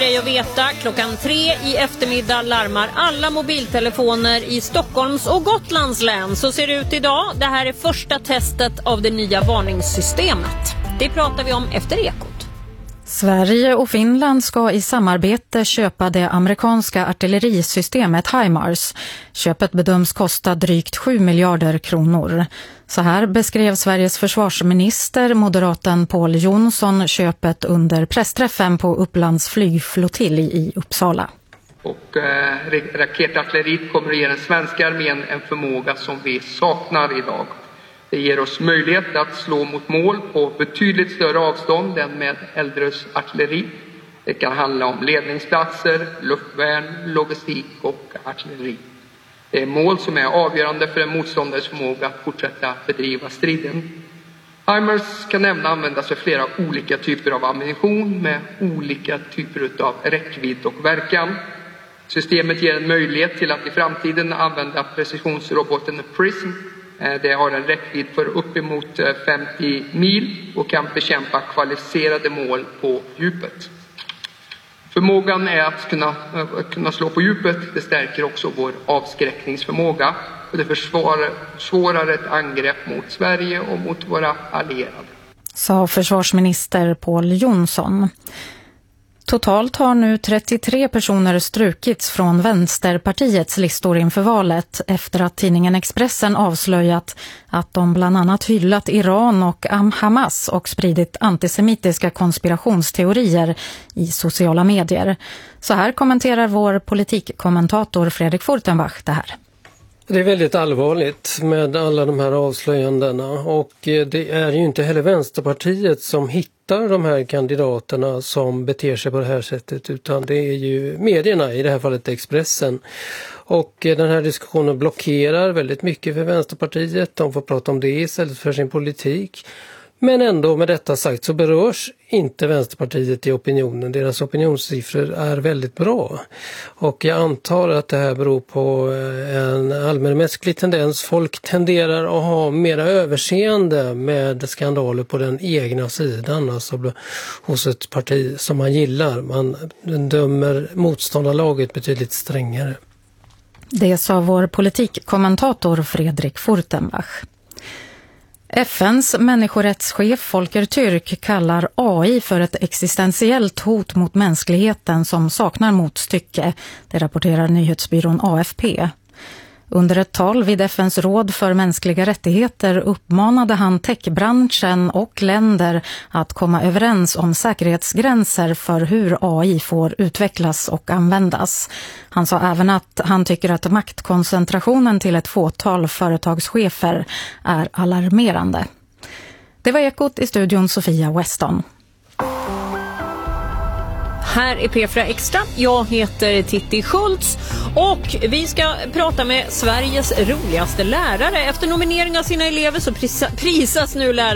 grej att veta. 3:00 i eftermiddag larmar alla mobiltelefoner i Stockholms och Gotlands län. Så ser det ut idag. Det här är första testet av det nya varningssystemet. Det pratar vi om efter Ekot. Sverige och Finland ska i samarbete köpa det amerikanska artillerisystemet HIMARS. Köpet bedöms kosta drygt 7 miljarder kronor. Så här beskrev Sveriges försvarsminister, moderaten Pål Jonsson, köpet under pressträffen på Upplands flygflottilj i Uppsala. Och raketartilleriet kommer att ge den svenska armén en förmåga som vi saknar idag. Det ger oss möjlighet att slå mot mål på betydligt större avstånd än med äldres artilleri. Det kan handla om ledningsplatser, luftvärn, logistik och artilleri. Det är mål som är avgörande för en motståndares förmåga att fortsätta bedriva striden. HIMARS kan även användas för flera olika typer av ammunition med olika typer av räckvidd och verkan. Systemet ger en möjlighet till att i framtiden använda precisionsroboten PRISM. Det har en räckvidd för uppemot 50 mil och kan bekämpa kvalificerade mål på djupet. Förmågan är att kunna slå på djupet. Det stärker också vår avskräckningsförmåga och det försvårar ett angrepp mot Sverige och mot våra allierade. Sa försvarsminister Pål Jonsson. Totalt har nu 33 personer strukits från Vänsterpartiets listor inför valet efter att tidningen Expressen avslöjat att de bland annat hyllat Iran och Hamas och spridit antisemitiska konspirationsteorier i sociala medier. Så här kommenterar vår politikkommentator Fredrik Furtenbach det här. Det är väldigt allvarligt med alla de här avslöjandena och det är ju inte heller Vänsterpartiet som hittar de här kandidaterna som beter sig på det här sättet, utan det är ju medierna, i det här fallet Expressen. Och den här diskussionen blockerar väldigt mycket för Vänsterpartiet. De får prata om det istället för sin politik. Men ändå, med detta sagt, så berörs inte Vänsterpartiet i opinionen. Deras opinionssiffror är väldigt bra. Och jag antar att det här beror på en allmänmänsklig tendens. Folk tenderar att ha mera överseende med skandaler på den egna sidan. Alltså hos ett parti som man gillar. Man dömer motståndarlaget betydligt strängare. Det sa vår politikkommentator Fredrik Furtenbach. FNs människorättschef Volker Türk kallar AI för ett existentiellt hot mot mänskligheten som saknar motstycke. Det rapporterar nyhetsbyrån AFP. Under ett tal vid FNs råd för mänskliga rättigheter uppmanade han techbranschen och länder att komma överens om säkerhetsgränser för hur AI får utvecklas och användas. Han sa även att han tycker att maktkoncentrationen till ett fåtal företagschefer är alarmerande. Det var Ekot, i studion Sofia Weston. Här är P4 Extra. Jag heter Titti Schultz och vi ska prata med Sveriges roligaste lärare. Efter nominering av sina elever så prisas nu lärare